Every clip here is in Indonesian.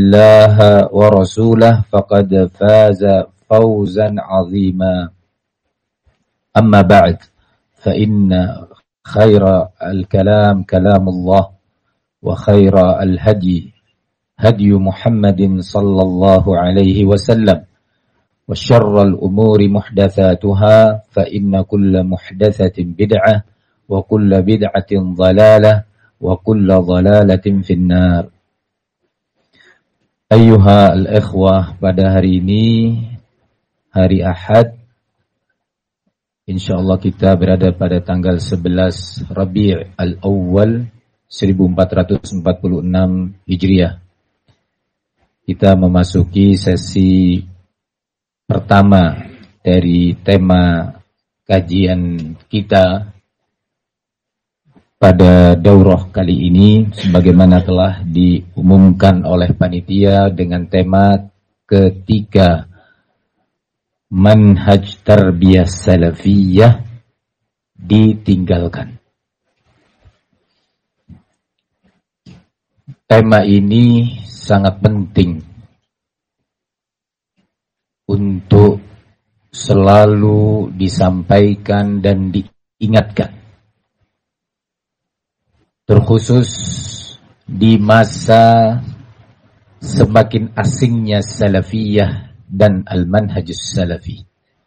الله ورسوله فقد فاز فوزا عظيما. أما بعد فإن خير الكلام كلام الله وخير الهدي هدي محمد صلى الله عليه وسلم وشر الأمور محدثاتها فإن كل محدثة بدعة وكل بدعة ضلالة وكل ضلالة في النار. Ayyuha al-ikhwah, pada hari ini, hari Ahad, insyaallah kita berada pada tanggal 11 Rabi' al-Awwal 1446 Hijriah. Kita memasuki sesi pertama dari tema kajian kita pada daurah kali ini, sebagaimana telah diumumkan oleh panitia dengan tema ketiga, manhaj tarbiyah salafiyah ditinggalkan. Tema ini sangat penting untuk selalu disampaikan dan diingatkan, terkhusus di masa semakin asingnya salafiyah dan al-manhajus salafi.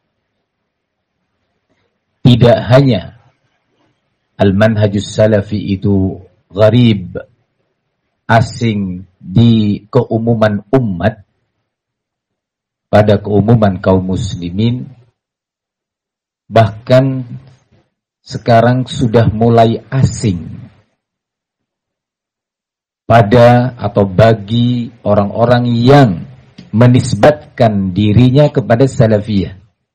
Tidak hanya al-manhajus salafi itu gharib, asing di keumuman umat, pada keumuman kaum muslimin, bahkan sekarang sudah mulai asing pada atau bagi orang-orang yang menisbatkan dirinya kepada salafiyah.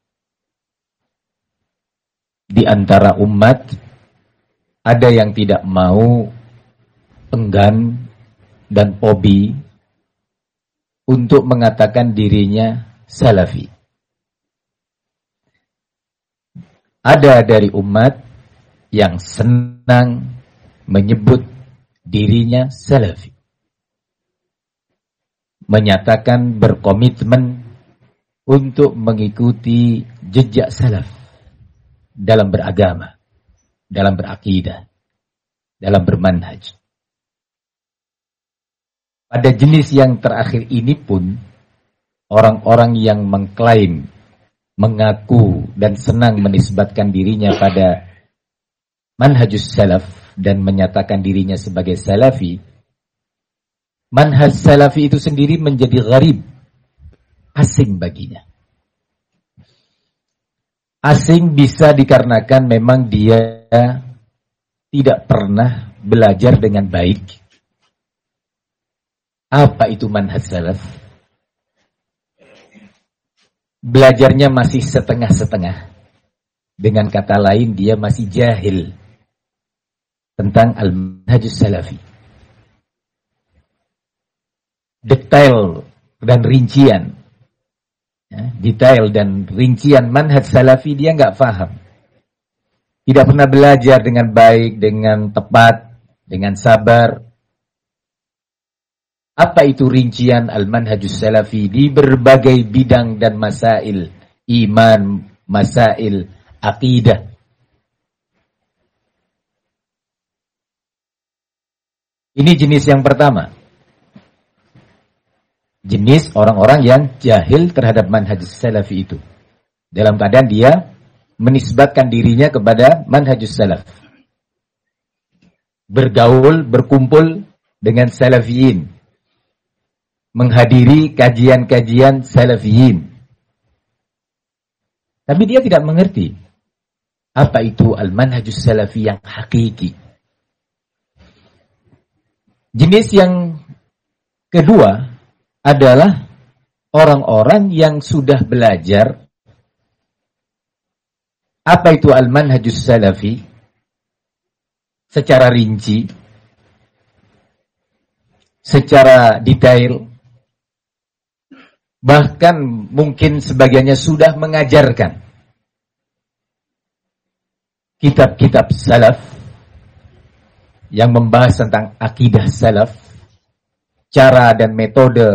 Di antara umat ada yang tidak mau, enggan dan fobi untuk mengatakan dirinya salafi. Ada dari umat yang senang menyebut dirinya salafi, menyatakan berkomitmen untuk mengikuti jejak salaf dalam beragama, dalam berakidah, dalam bermanhaj. Pada jenis yang terakhir ini pun, orang-orang yang mengklaim, mengaku dan senang menisbatkan dirinya pada manhajus salaf dan menyatakan dirinya sebagai salafi, manhaj salafi itu sendiri menjadi gharib, asing baginya. Asing bisa dikarenakan memang dia tidak pernah belajar dengan baik. Apa itu manhaj salaf? Belajarnya masih setengah-setengah. Dengan kata lain, dia masih jahil tentang al-manhajus salafi. Detail dan rincian, detail dan rincian manhaj salafi dia nggak paham. Tidak pernah belajar dengan baik, dengan tepat, dengan sabar. Apa itu rincian al-manhajus salafi di berbagai bidang dan masail iman, masail aqidah? Ini jenis yang pertama. Jenis orang-orang yang jahil terhadap manhajus salafi itu. Dalam keadaan dia menisbatkan dirinya kepada manhajus salaf. Bergaul, berkumpul dengan salafiyin. Menghadiri kajian-kajian salafiyin. Tapi dia tidak mengerti apa itu al-manhajus salafi yang hakiki. Jenis yang kedua adalah orang-orang yang sudah belajar apa itu al-manhajus salafi secara rinci, secara detail, bahkan mungkin sebagiannya sudah mengajarkan kitab-kitab salaf yang membahas tentang akidah salaf, cara dan metode